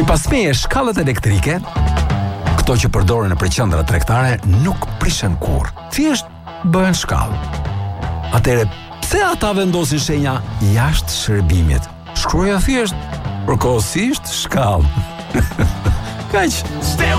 Sipas meje, shkallët elektrike, këto që përdoren në qendra tregtare, nuk prishen kurrë. Thjesht bëhen shkallë. Atëre, pse ata vendosin shenja jashtë shërbimit? Shkruaja thjesht përkohësisht shkallë. Kaq.